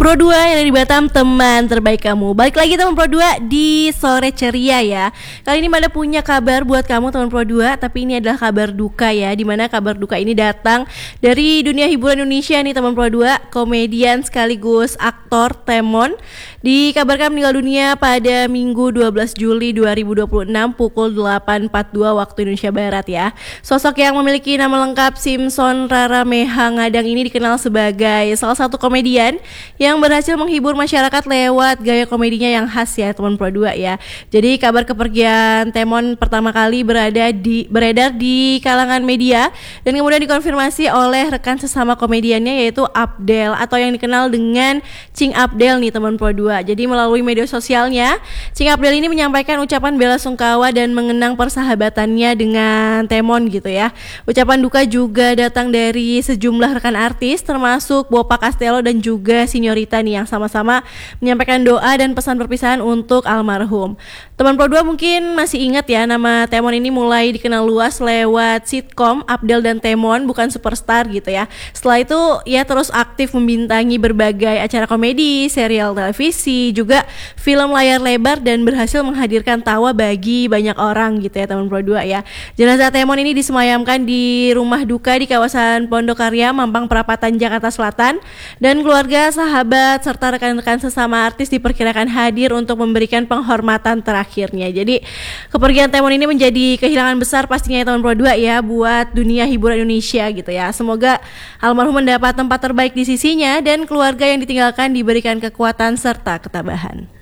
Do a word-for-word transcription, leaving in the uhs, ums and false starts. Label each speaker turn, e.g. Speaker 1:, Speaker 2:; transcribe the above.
Speaker 1: Pro dua yang ada di Batam, teman terbaik kamu. Balik lagi teman Pro dua di sore ceria ya. Kali ini Mada punya kabar buat kamu teman Pro dua, tapi ini adalah kabar duka ya. Dimana kabar duka ini datang dari dunia hiburan Indonesia nih teman Pro dua. Komedian sekaligus aktor Temon dikabarkan meninggal dunia pada Minggu dua belas Juli dua ribu dua puluh enam pukul delapan empat puluh dua waktu Indonesia Barat ya. Sosok yang memiliki nama lengkap Simpson Rarameha Ngadang ini dikenal sebagai salah satu komedian yang berhasil menghibur masyarakat lewat gaya komedinya yang khas ya teman Pro dua ya. Jadi kabar kepergian Temon pertama kali berada di beredar di kalangan media dan kemudian dikonfirmasi oleh rekan sesama komediannya yaitu Abdel atau yang dikenal dengan Cing Abdel nih teman Pro dua. Jadi melalui media sosialnya, Cing Abdel ini menyampaikan ucapan bela sungkawa dan mengenang persahabatannya dengan Temon gitu ya. Ucapan duka juga datang dari sejumlah rekan artis termasuk Bopa Castello dan juga Sinyorita nih yang sama-sama menyampaikan doa dan pesan perpisahan untuk almarhum. Teman Pro dua mungkin masih ingat ya, nama Temon ini mulai dikenal luas lewat sitkom Abdel dan Temon bukan superstar gitu ya. Setelah itu ia terus aktif membintangi berbagai acara komedi, serial televisi, juga film layar lebar dan berhasil menghadirkan tawa bagi banyak orang gitu ya teman Pro dua ya. Jenazah Temon ini disemayamkan di rumah duka di kawasan Pondokarya, Mampang Perapatan, Jakarta Selatan, dan keluarga, sahabat, serta rekan-rekan sesama artis diperkirakan hadir untuk memberikan penghormatan terakhirnya. Jadi kepergian Temon ini menjadi kehilangan besar pastinya ya teman Pro dua ya buat dunia hiburan Indonesia gitu ya. Semoga almarhum mendapat tempat terbaik di sisinya dan keluarga yang ditinggalkan diberikan kekuatan serta ketabahan.